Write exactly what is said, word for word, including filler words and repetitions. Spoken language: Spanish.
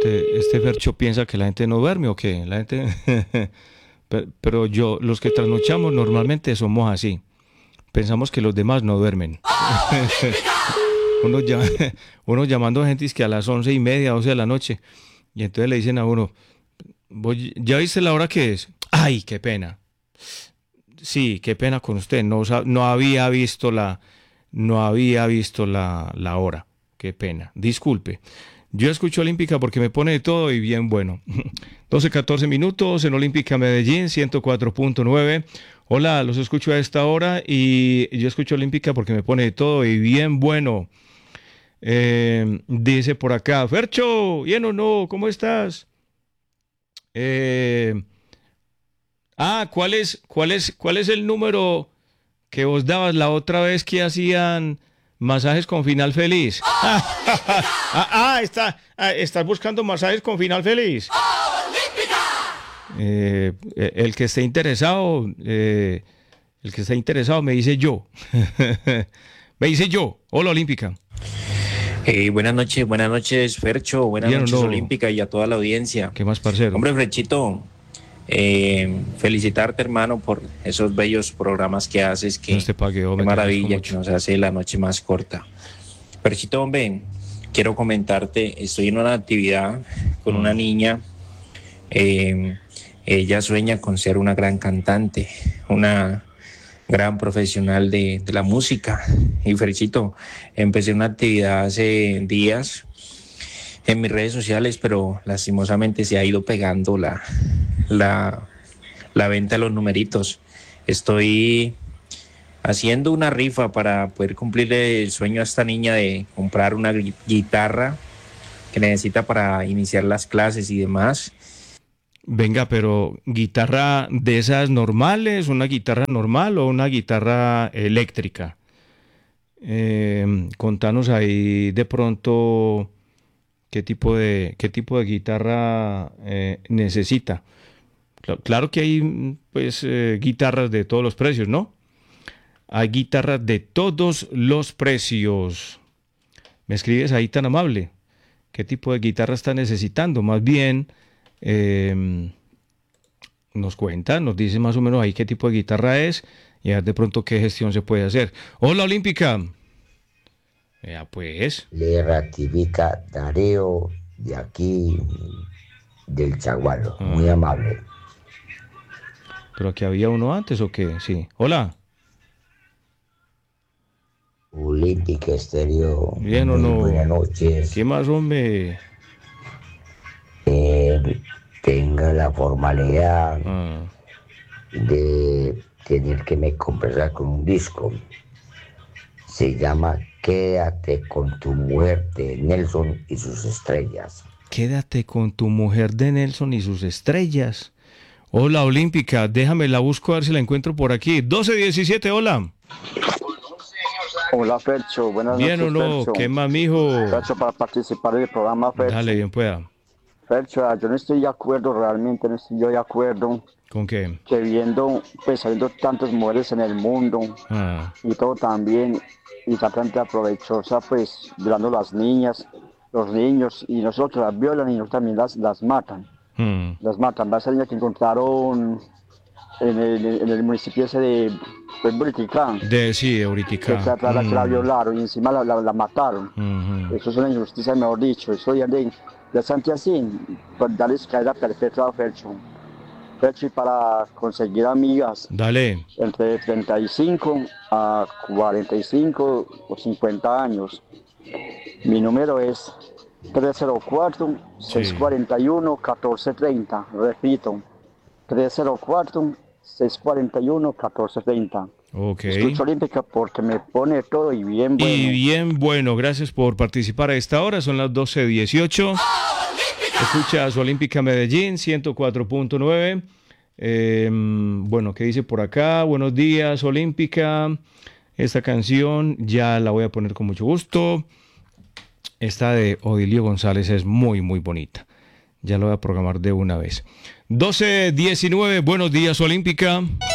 Este, este Fercho piensa que la gente no duerme o qué. La gente... Pe- Pero yo, los que trasnochamos normalmente somos así. Pensamos que los demás no duermen. Uno, llama- uno llamando a gente es que a las once y media, doce de la noche. Y entonces le dicen a uno, "Voy- ¿ya viste la hora que es? Ay, qué pena. Sí, qué pena con usted. No, sa- no había visto la, no había visto la, la hora. Qué pena. Disculpe. Yo escucho Olímpica porque me pone de todo y bien bueno. doce catorce minutos en Olímpica Medellín, ciento cuatro punto nueve. Hola, los escucho a esta hora y yo escucho Olímpica porque me pone de todo y bien bueno. Eh, dice por acá, Fercho, bien o no, ¿cómo estás? Eh, ah, ¿cuál es, cuál es, cuál es el número que vos dabas la otra vez que hacían masajes con final feliz? ah, ah, está, ah, estás buscando masajes con final feliz. Eh, eh, el que esté interesado, eh, el que esté interesado me dice yo. Me dice yo. Hola, Olímpica. Hey, buenas noches, buenas noches, Fercho, buenas ¿Bien o noches, no? Olímpica, y a toda la audiencia. ¿Qué más, parcero? Hombre, Frechito, eh, felicitarte, hermano, por esos bellos programas que haces, Dios que te pague, qué hombre, te agradezco maravilla que mucho. nos hace la noche más corta. Ferchito, hombre, quiero comentarte, estoy en una actividad con una Mm. niña, eh, ella sueña con ser una gran cantante, una gran profesional de, de la música. Y Ferchito, empecé una actividad hace días en mis redes sociales, pero lastimosamente se ha ido pegando la, la, la venta de los numeritos. Estoy haciendo una rifa para poder cumplir el sueño a esta niña de comprar una gui- guitarra que necesita para iniciar las clases y demás. Venga, pero guitarra de esas normales, una guitarra normal o una guitarra eléctrica. Eh, contanos ahí de pronto qué tipo de, qué tipo de guitarra eh, necesita. Cla- Claro que hay mm, pues eh, guitarras de todos los precios, ¿no? Hay guitarras de todos los precios. Me escribes ahí tan amable. ¿Qué tipo de guitarra está necesitando? Más bien, eh, nos cuenta, nos dice más o menos ahí qué tipo de guitarra es y a ver de pronto qué gestión se puede hacer. Hola, Olímpica. Ya pues, Le ratifica Darío de aquí del Chaguaro. Muy ah, amable. pero aquí había uno antes o qué, sí. Hola, Olímpica Estéreo, bien o muy buenas no. noches. ¿Qué más, hombre? Eh, tenga la formalidad Ah, de tener que me conversar con un disco. Se llama Quédate con tu mujer de Nelson y sus estrellas. quédate con tu mujer de Nelson y sus estrellas. Hola, Olímpica, déjame la busco a ver si la encuentro por aquí. doce diecisiete, hola. Hola Fercho, buenas Bien o noches no, Fercho. ¿qué más, mijo? Fercho, para participar en el programa Dale, Fercho. bien pueda. Fercho, ah, yo no estoy de acuerdo, realmente no estoy yo de acuerdo ¿Con qué? que viendo, pues habiendo tantas mujeres en el mundo Ah, y todo también, y tanta gente aprovechosa, pues violando a las niñas, los niños, y nosotros las violan y nosotros también las, las matan. hmm. Las matan. Va a esa niña que encontraron en el, en el municipio ese de pues, Buriticá, De, sí, de que, Uritica. que, la, que la Mm, violaron y encima la, la, la mataron. mhm. Eso es una injusticia, mejor dicho. Eso ya de, de Santiago, pues darles cadena perpetua a Fercho. Fercho, y para conseguir amigas Dale. entre treinta y cinco a cuarenta y cinco o cincuenta años. Mi número es tres cero cuatro, seis Sí. cuatro uno, uno cuatro tres cero. Repito, tres cero cuatro, seis cuatro uno, uno cuatro tres cero. Ok. Escucho Olímpica porque me pone todo y bien Y bueno. bien, bueno, gracias por participar a esta hora. Son las doce dieciocho. Escuchas Olímpica Medellín, ciento cuatro punto nueve. Eh, bueno, ¿qué dice por acá? Buenos días, Olímpica. Esta canción ya la voy a poner con mucho gusto. Esta de Odilio González es muy, muy bonita. Ya lo voy a programar de una vez. doce diecinueve, buenos días, Olímpica.